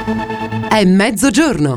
È mezzogiorno.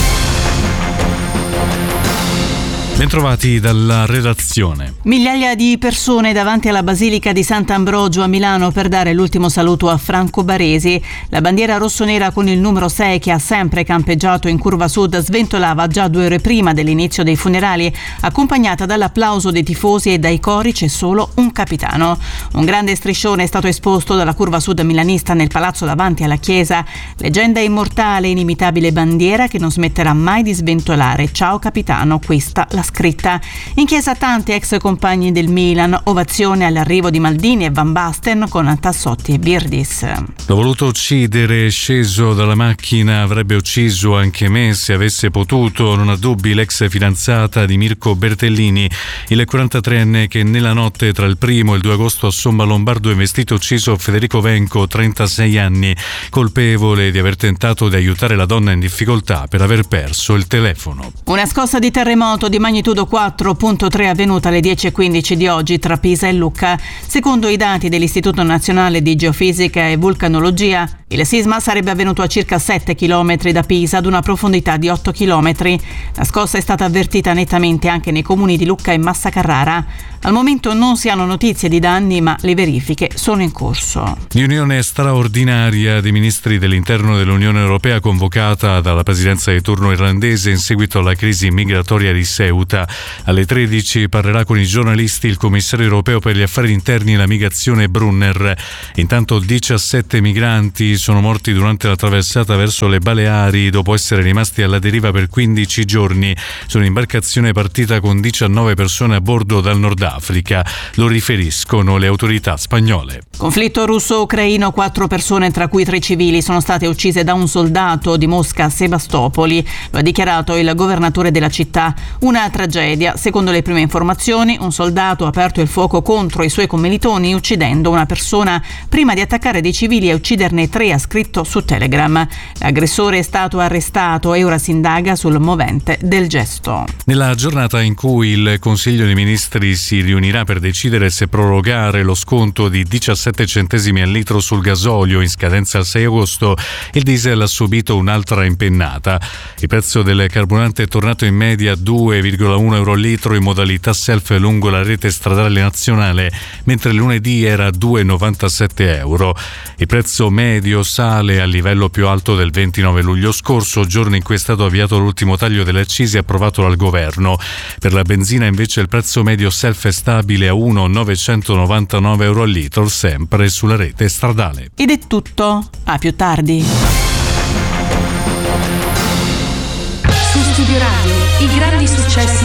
Bentrovati dalla redazione. Migliaia di persone davanti alla Basilica di Sant'Ambrogio a Milano per dare l'ultimo saluto a Franco Baresi. La bandiera rossonera con il numero 6, che ha sempre campeggiato in curva sud, sventolava già 2 ore prima dell'inizio dei funerali, accompagnata dall'applauso dei tifosi e dai cori "C'è solo un capitano". Un grande striscione è stato esposto dalla curva sud milanista nel palazzo davanti alla chiesa. Leggenda immortale, inimitabile bandiera che non smetterà mai di sventolare. Ciao capitano, questa la scritta. In chiesa tanti ex compagni del Milan, ovazione all'arrivo di Maldini e Van Basten con Tassotti e Birdis. L'ho voluto uccidere, sceso dalla macchina, avrebbe ucciso anche me se avesse potuto, non ha dubbi l'ex fidanzata di Mirko Bertellini, il 43enne che nella notte tra il 1 e il 2 agosto a Somma Lombardo ha investito e ucciso Federico Venco, 36 anni, colpevole di aver tentato di aiutare la donna in difficoltà per aver perso il telefono. Una scossa di terremoto di magnitudo 4.3 avvenuta alle 10:15 di oggi tra Pisa e Lucca. Secondo i dati dell'Istituto Nazionale di Geofisica e Vulcanologia, il sisma sarebbe avvenuto a circa 7 km da Pisa ad una profondità di 8 km. La scossa è stata avvertita nettamente anche nei comuni di Lucca e Massa Carrara. Al momento non si hanno notizie di danni, ma le verifiche sono in corso. Riunione straordinaria dei ministri dell'interno dell'Unione Europea convocata dalla presidenza di turno irlandese in seguito alla crisi migratoria di Ceuta. Alle 13 parlerà con i giornalisti il commissario europeo per gli affari interni e la migrazione Brunner. Intanto 17 migranti sono morti durante la traversata verso le Baleari dopo essere rimasti alla deriva per 15 giorni su un'imbarcazione partita con 19 persone a bordo dal Nord Africa. Lo riferiscono le autorità spagnole. Conflitto russo-ucraino, 4 persone, tra cui 3 civili, sono state uccise da un soldato di Mosca, Sebastopoli. Lo ha dichiarato il governatore della città. Una tragedia. Secondo le prime informazioni, un soldato ha aperto il fuoco contro i suoi commilitoni, uccidendo una persona prima di attaccare dei civili e ucciderne 3, ha scritto su Telegram. L'aggressore è stato arrestato e ora si indaga sul movente del gesto. Nella giornata in cui il Consiglio dei Ministri si riunirà per decidere se prorogare lo sconto di 17 centesimi al litro sul gasolio in scadenza al 6 agosto, il diesel ha subito un'altra impennata. Il prezzo del carburante è tornato in media a 2,1 euro al litro in modalità self lungo la rete stradale nazionale, mentre lunedì era a 2,97 euro. Il prezzo medio sale al livello più alto del 29 luglio scorso, giorno in cui è stato avviato l'ultimo taglio delle accise approvato dal governo. Per la benzina invece il prezzo medio self è stabile a 1,999 euro al litro, sempre sulla rete stradale. Ed è tutto, a più tardi. Su Studio Radio, i grandi successi